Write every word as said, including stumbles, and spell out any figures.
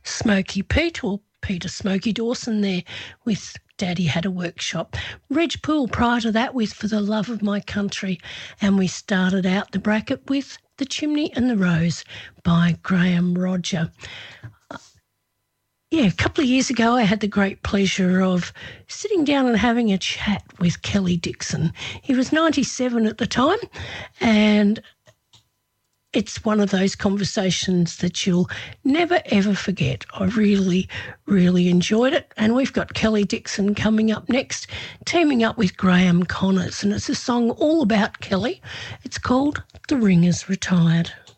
Smoky Pete, or Peter Smoky Dawson there with Daddy Had a Workshop. Reg Poole prior to that with For the Love of My Country. And we started out the bracket with The Chimney and the Rose by Graham Roger. Yeah, a couple of years ago I had the great pleasure of sitting down and having a chat with Kelly Dixon. He was ninety-seven at the time, and it's one of those conversations that you'll never, ever forget. I really, really enjoyed it. And we've got Kelly Dixon coming up next, teaming up with Graham Connors, and it's a song all about Kelly. It's called The Ring Is Retired.